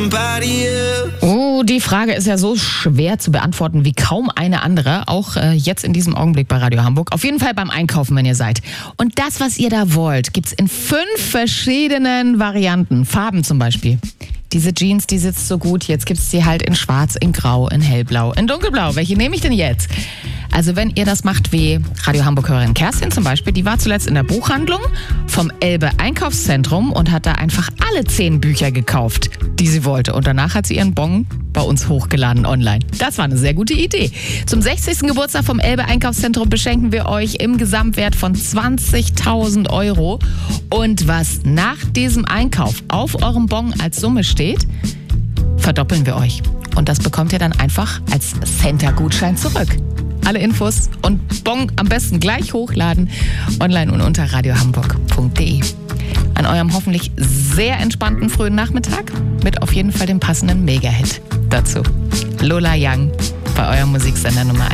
somebody else. Oh, die Frage ist ja so schwer zu beantworten wie kaum eine andere, auch jetzt in diesem Augenblick bei Radio Hamburg. Auf jeden Fall beim Einkaufen, wenn ihr seid. Und das, was ihr da wollt, gibt's in 5 verschiedenen Varianten. Farben zum Beispiel. Diese Jeans, die sitzt so gut. Jetzt gibt's die halt in schwarz, in grau, in hellblau, in dunkelblau. Welche nehme ich denn jetzt? Also wenn ihr das macht wie Radio Hamburg-Hörerin Kerstin zum Beispiel, die war zuletzt in der Buchhandlung vom Elbe Einkaufszentrum und hat da einfach alle 10 Bücher gekauft, die sie wollte. Und danach hat sie ihren Bon bei uns hochgeladen online. Das war eine sehr gute Idee. Zum 60. Geburtstag vom Elbe Einkaufszentrum beschenken wir euch im Gesamtwert von 20.000 €. Und was nach diesem Einkauf auf eurem Bon als Summe steht, verdoppeln wir euch. Und das bekommt ihr dann einfach als Center-Gutschein zurück. Alle Infos und Bon am besten gleich hochladen, online und unter radiohamburg.de. An eurem hoffentlich sehr entspannten frühen Nachmittag mit auf jeden Fall dem passenden Mega-Hit dazu. Lola Young bei eurem Musiksender Nummer 1.